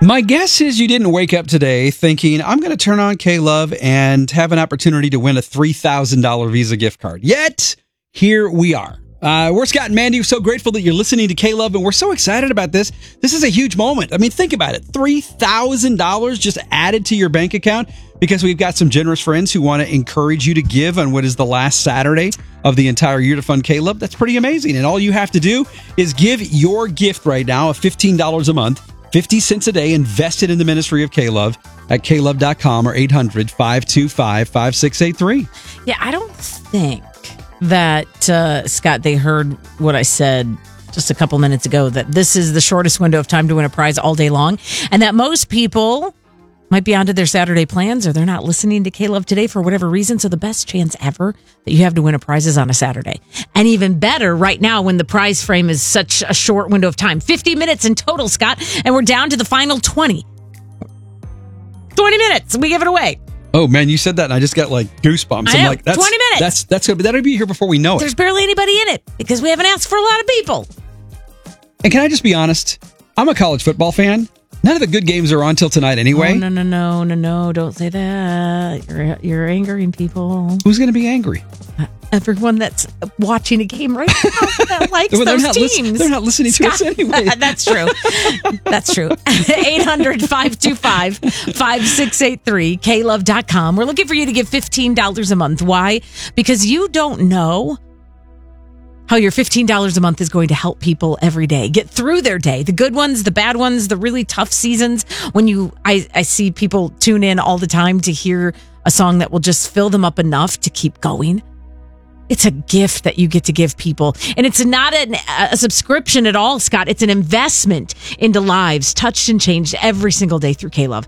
My guess is you didn't wake up today thinking, I'm going to turn on K-Love and have an opportunity to win a $3,000 Visa gift card. Yet, here we are. We're Scott and Mandy. We're so grateful that you're listening to K-Love, and we're so excited about this. This is a huge moment. I mean, think about it. $3,000 just added to your bank account because we've got some generous friends who want to encourage you to give on what is the last Saturday of the entire year to fund K-Love. That's pretty amazing. And all you have to do is give your gift right now of $15 a month. 50 cents a day invested in the ministry of K-Love at klove.com or 800-525-5683. Yeah, I don't think that, Scott, they heard what I said just a couple minutes ago, that this is the shortest window of time to win a prize all day long, and that most people might be onto their Saturday plans, or they're not listening to K-Love today for whatever reason. So the best chance ever that you have to win a prize is on a Saturday. And even better right now when the prize frame is such a short window of time. 50 minutes in total, Scott, and we're down to the final 20. 20 minutes, we give it away. Oh, man, you said that and I just got like goosebumps. I'm like, 20 minutes. That'll be here before we know it. There's barely anybody in it because we haven't asked for a lot of people. And can I just be honest? I'm a college football fan. None of the good games are on till tonight anyway. Oh, no. Don't say that. You're angering people. Who's going to be angry? Everyone that's watching a game right now that likes those teams. They're not listening to us anyway. That's true. That's true. 800-525-5683, klove.com. We're looking for you to give $15 a month. Why? Because you don't know how your $15 a month is going to help people every day get through their day. The good ones, the bad ones, the really tough seasons. When I see people tune in all the time to hear a song that will just fill them up enough to keep going. It's a gift that you get to give people. And it's not a subscription at all, Scott. It's an investment into lives touched and changed every single day through K-Love.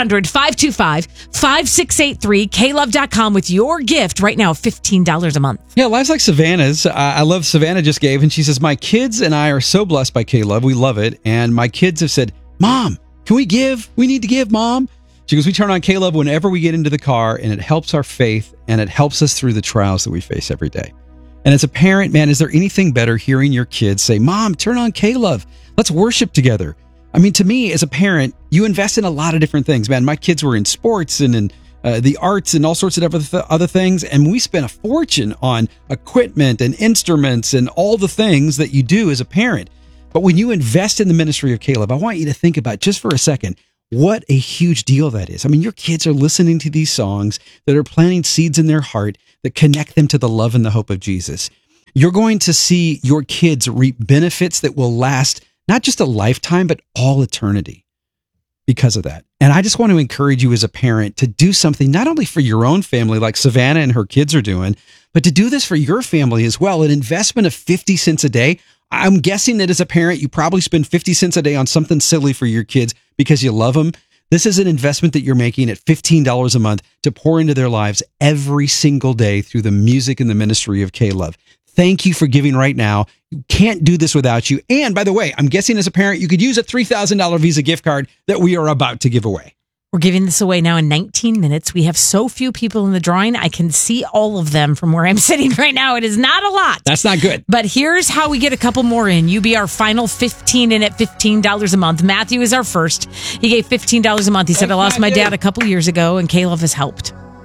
800-525-5683, klove.com with your gift right now, $15 a month. Yeah, lives like Savannah's. I love Savannah just gave, and she says, my kids and I are so blessed by K-Love. We love it. And my kids have said, Mom, can we give? We need to give, Mom. She goes, we turn on K-Love whenever we get into the car, and it helps our faith, and it helps us through the trials that we face every day. And as a parent, man, is there anything better hearing your kids say, Mom, turn on K-Love. Let's worship together. I mean, to me, as a parent, you invest in a lot of different things, man. My kids were in sports and in the arts and all sorts of other things, and we spent a fortune on equipment and instruments and all the things that you do as a parent. But when you invest in the ministry of K-Love, I want you to think about just for a second, what a huge deal that is. I mean, your kids are listening to these songs that are planting seeds in their heart that connect them to the love and the hope of Jesus. You're going to see your kids reap benefits that will last not just a lifetime, but all eternity because of that. And I just want to encourage you as a parent to do something not only for your own family like Savannah and her kids are doing, but to do this for your family as well. An investment of 50 cents a day. I'm guessing that as a parent, you probably spend 50 cents a day on something silly for your kids because you love them. This is an investment that you're making at $15 a month to pour into their lives every single day through the music and the ministry of K-Love. Thank you for giving right now. You can't do this without you. And by the way, I'm guessing as a parent, you could use a $3,000 Visa gift card that we are about to give away. We're giving this away now in 19 minutes. We have so few people in the drawing. I can see all of them from where I'm sitting right now. It is not a lot. That's not good. But here's how we get a couple more in. You be our final 15 in at $15 a month. Matthew is our first. He gave $15 a month. He said, I lost my dad a couple years ago, and K-Love has helped.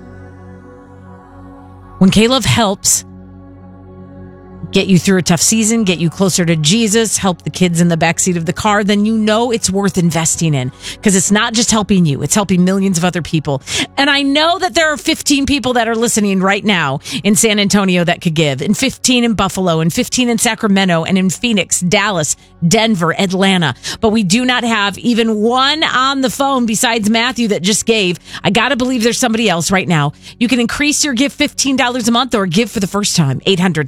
When K-Love helps get you through a tough season, get you closer to Jesus, help the kids in the backseat of the car, then you know it's worth investing in because it's not just helping you, it's helping millions of other people. And I know that there are 15 people that are listening right now in San Antonio that could give, and 15 in Buffalo, and 15 in Sacramento, and in Phoenix, Dallas, Denver, Atlanta. But we do not have even one on the phone besides Matthew that just gave. I got to believe there's somebody else right now. You can increase your gift $15 a month or give for the first time.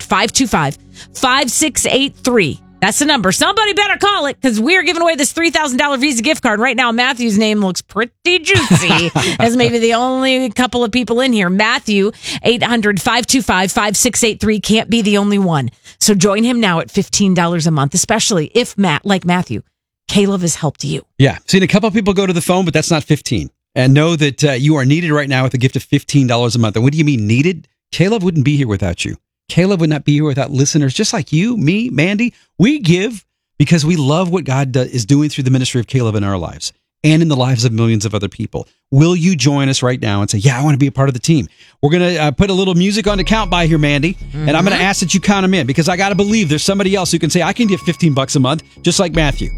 800-525-5683. That's the number. Somebody better call it because we're giving away this $3,000 Visa gift card right now. Matthew's name looks pretty juicy as maybe the only couple of people in here. Matthew, 800-525-5683 can't be the only one. So join him now at $15 a month, especially if like Matthew, K-Love has helped you. Yeah. Seen a couple of people go to the phone, but that's not 15. And know that you are needed right now with a gift of $15 a month. And what do you mean needed? K-Love wouldn't be here without you. K-Love would not be here without listeners just like you, me, Mandy. We give because we love what God is doing through the ministry of K-Love in our lives. and in the lives of millions of other people. Will you join us right now and say, yeah, I want to be a part of the team? We're going to put a little music on to count by here, Mandy, and I'm going to ask that you count them in, because I got to believe there's somebody else who can say, I can give $15 a month, just like Matthew.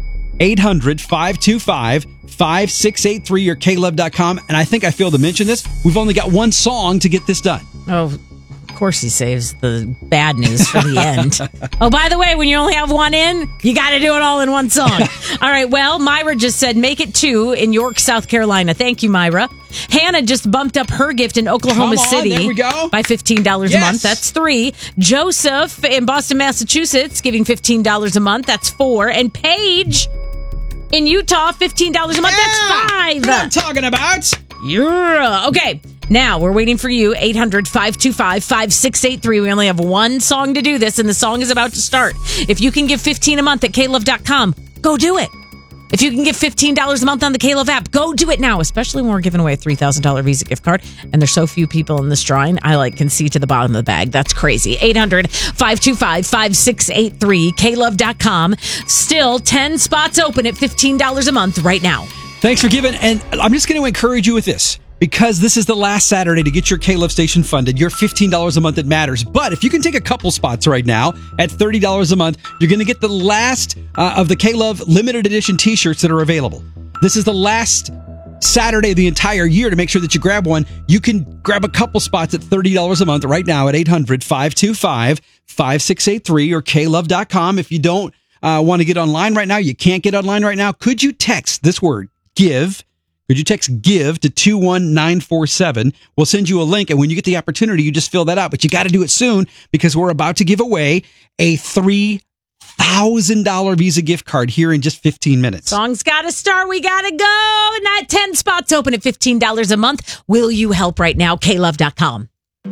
800-525-5683 or klove.com. And I think I failed to mention this. We've only got one song to get this done. Oh, of course he saves the bad news for the end. Oh, by the way, when you only have one in, you got to do it all in one song. All right, well, Myra just said make it 2 in York, South Carolina. Thank you, Myra. Hannah just bumped up her gift in Oklahoma City there we go. by $15 a month. That's 3. Joseph in Boston, Massachusetts, giving $15 a month. That's 4. And Paige in Utah, $15 a month. That's 5. That's what I'm talking about. Yeah. Okay. Now, we're waiting for you, 800-525-5683. We only have one song to do this, and the song is about to start. If you can give $15 a month at klove.com, go do it. If you can give $15 a month on the KLove app, go do it now, especially when we're giving away a $3,000 Visa gift card, and there's so few people in this drawing, I can see to the bottom of the bag. That's crazy. 800-525-5683, klove.com. Still 10 spots open at $15 a month right now. Thanks for giving, and I'm just going to encourage you with this. Because this is the last Saturday to get your KLove station funded, your $15 a month, it matters. But if you can take a couple spots right now at $30 a month, you're going to get the last of the KLove limited edition t-shirts that are available. This is the last Saturday of the entire year to make sure that you grab one. You can grab a couple spots at $30 a month right now at 800-525-5683 or klove.com. If you don't want to get online right now, you can't get online right now, could you text this word, GIVE? Could you text GIVE to 21947? We'll send you a link, and when you get the opportunity, you just fill that out. But you got to do it soon, because we're about to give away a $3,000 Visa gift card here in just 15 minutes. Song's got to start. We got to go. And that 10 spots open at $15 a month. Will you help right now? klove.com.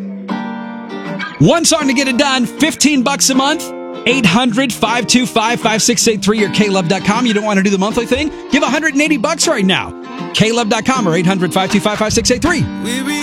One song to get it done, $15 a month. 800-525-5683 or klove.com. You don't want to do the monthly thing? Give $180 right now. klove.com or 800-525-5683.